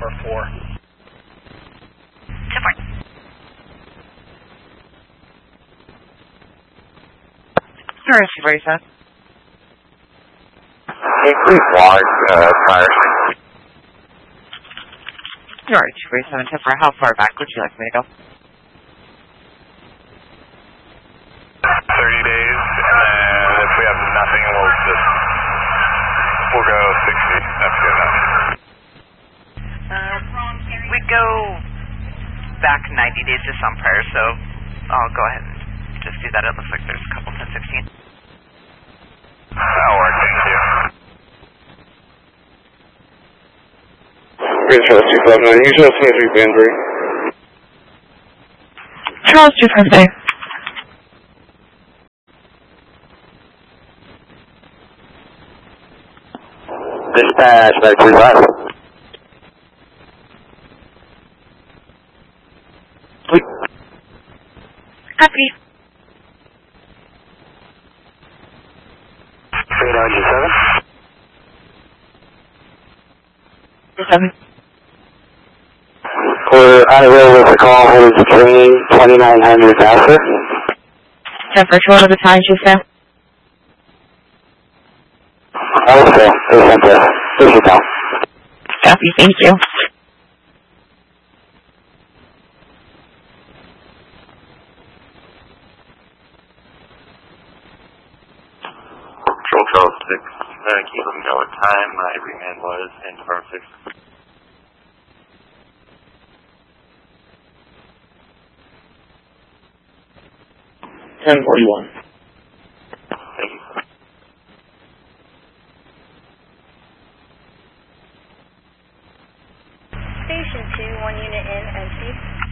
Tower 4. 10-4. Sorry, 247. Hey, please watch, fire. Sorry, 247, 10-4. How far back would you like me to go? 30 days, and then if we have nothing, we'll go 60. That's good enough. We go back 90 days to some prior, so I'll go ahead and just do that. It looks like there's a couple 10-16. That'll work, thank you. Green Charles 259, usually 23 Banbury. Charles 259. Dispatch, back 35. Copy. 3927. 7. We're unavailable for call, holding the train 2900 faster. 10-4, what are the times you say? Okay, it's center. This is down. Copy, thank you. Control Charles 6, keep them know what time my remand was in Department 6. 1041. Thank you. Station 2, 1 unit in, empty.